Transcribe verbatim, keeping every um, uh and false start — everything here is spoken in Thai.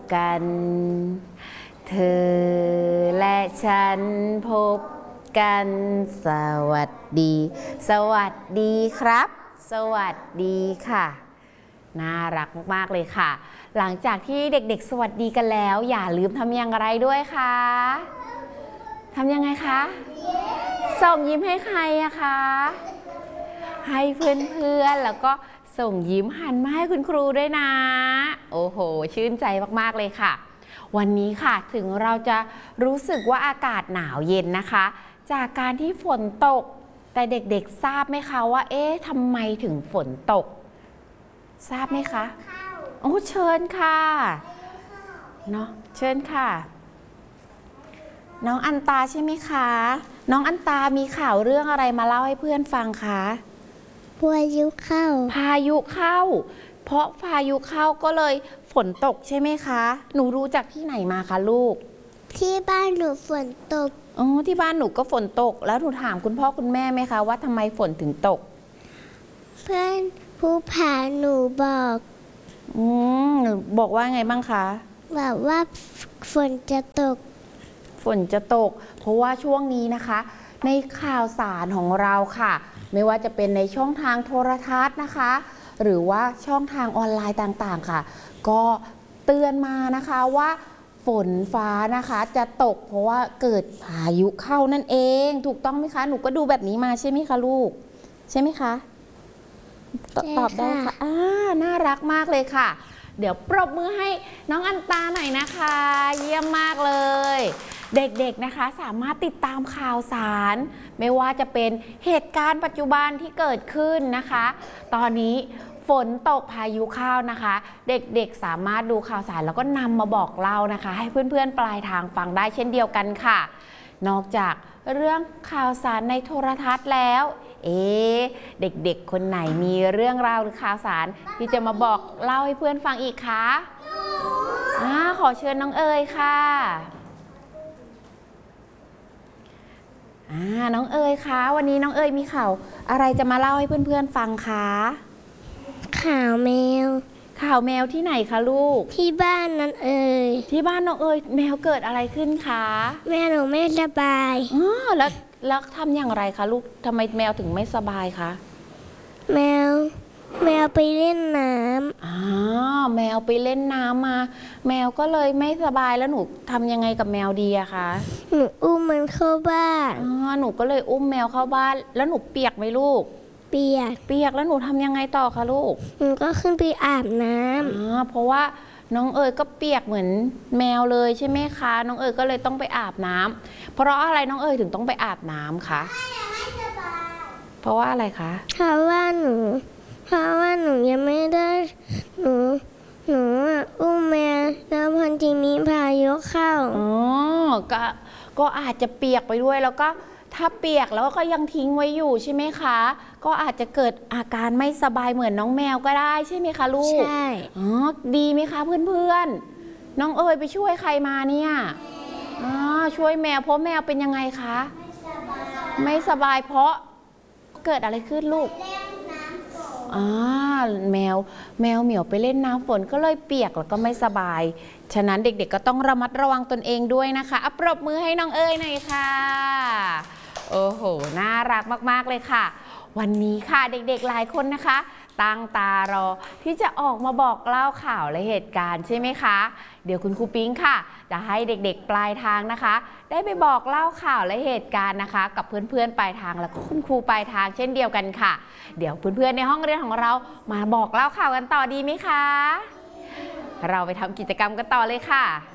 กันเธอและฉันพบกันสวัสดีสวัสดีครับสวัสดีค่ะน่ารักมากๆเลยค่ะหลังจากที่เด็กๆสวัสดีกันแล้วอย่าลืมทำอย่างไรด้วยคะทำยังไงคะส่งยิ้มให้ใครอะคะให้เพื่อนๆแล้วก็ส่งยิ้มหันมาให้คุณครูด้วยนะโอ้โหชื่นใจมากๆเลยค่ะวันนี้ค่ะถึงเราจะรู้สึกว่าอากาศหนาวเย็นนะคะจากการที่ฝนตกแต่เด็กๆทราบไหมคะว่าเอ๊ะทำไมถึงฝนตกทราบไหมคะโอ้เชิญค่ะเนาะเชิญค่ะน้องอันตาใช่ไหมคะน้องอันตามีข่าวเรื่องอะไรมาเล่าให้เพื่อนฟังคะพายุเข้าพายุเข้าเพราะพายุเข้าก็เลยฝนตกใช่ไหมคะหนูรู้จากที่ไหนมาคะลูกที่บ้านหนูฝนตกอ๋อที่บ้านหนูก็ฝนตกแล้วหนูถามคุณพ่อคุณแม่ไหมคะว่าทำไมฝนถึงตกเพื่อนผู้พาหนูบอกอืมบอกว่าไงบ้างคะบอกว่าฝนจะตกฝนจะตกเพราะว่าช่วงนี้นะคะในข่าวสารของเราค่ะไม่ว่าจะเป็นในช่องทางโทรทัศน์นะคะหรือว่าช่องทางออนไลน์ต่างๆค่ะก็เตือนมานะคะว่าฝนฟ้านะคะจะตกเพราะว่าเกิดพายุเข้านั่นเองถูกต้องไหมคะหนูก็ดูแบบนี้มาใช่ไหมคะลูกใช่ไหมคะตอบได้ค่ะอ่าน่ารักมากเลยค่ะเดี๋ยวปรบมือให้น้องอันตาหน่อยนะคะเยี่ยมมากเลยเด็กๆนะคะสามารถติดตามข่าวสารไม่ว่าจะเป็นเหตุการณ์ปัจจุบันที่เกิดขึ้นนะคะตอนนี้ฝนตกพายุเข้านะคะเด็กๆสามารถดูข่าวสารแล้วก็นำมาบอกเล่านะคะให้เพื่อนๆปลายทางฟังได้เช่นเดียวกันค่ะนอกจากเรื่องข่าวสารในโทรทัศน์แล้วเอ๊ะเด็กๆคนไหนมีเรื่องราวหรือข่าวสารที่จะมาบอกเล่าให้เพื่อนฟังอีกคะอ่าขอเชิญน้องเอ๋ยค่ะอ่าน้องเอ๋ยคะวันนี้น้องเอ๋ยมีข่าวอะไรจะมาเล่าให้เพื่อนๆฟังคะข่าวแมวข่าวแมวที่ไหนคะลูกที่บ้านนั่นเอ๋ยที่บ้านน้องเอ๋ยแมวเกิดอะไรขึ้นคะแม่หนูไม่สบายอ๋อแล้วแล้วทำอย่างไรคะลูกทำไมแมวถึงไม่สบายคะแมวแมวไปเล่นน้ำอ๋อแมวไปเล่นน้ำมาแมวก็เลยไม่สบายแล้วหนูทำยังไงกับแมวดีอะคะหนูอุ้มมันเข้าบ้านอ๋อหนูก็เลยอุ้มแมวเข้าบ้านแล้วหนูเปียกไหมลูกเปียกเปียกแล้วหนูทำยังไงต่อคะลูกหนูก็ขึ้นไปอาบน้ำอ๋อเพราะว่าน้องเอ๋ยก็เปียกเหมือนแมวเลยใช่ไหมคะน้องเอ๋ยก็เลยต้องไปอาบน้ำเพราะอะไรน้องเอ๋ยถึงต้องไปอาบน้ำคะเพราะว่าอะไรคะเพราะว่าหนูเพราะว่าหนูยังไม่ได้หนูหนูอุ้มแมวแล้วพันทีมีพายุเข้าอ๋อก็ก็อาจจะเปียกไปด้วยแล้วก็ถ้าเปียกแล้วก็ยังทิ้งไว้อยู่ใช่ไหมคะก็อาจจะเกิดอาการไม่สบายเหมือนน้องแมวก็ได้ใช่ไหมคะลูกใช่อ๋อดีไหมคะเพื่อนๆน้องเอ๋ยไปช่วยใครมาเนี่ยอ๋อช่วยแมวเพราะแมวเป็นยังไงคะไม่สบายเพราะเกิดอะไรขึ้นลูกอ่าแมวแมวเหมียวไปเล่นน้ำฝนก็เลยเปียกแล้วก็ไม่สบายฉะนั้นเด็กๆก็ต้องระมัดระวังตนเองด้วยนะคะปรบมือให้น้องเอ๋ยหน่อยค่ะโอ้โหน่ารักมากๆเลยค่ะวันนี้ค่ะเด็กๆหลายคนนะคะตั้งตารอที่จะออกมาบอกเล่าข่าวและเหตุการณ์ใช่ไหมคะเดี๋ยวคุณครูปิ๊งค่ะจะให้เด็กๆปลายทางนะคะได้ไปบอกเล่าข่าวและเหตุการณ์นะคะกับเพื่อนๆปลายทางแล้วก็คุณครูปลายทางเช่นเดียวกันค่ะเดี๋ยวเพื่อนๆในห้องเรียนของเรามาบอกเล่าข่าวกันต่อดีไหมคะเราไปทำกิจกรรมกันต่อเลยค่ะ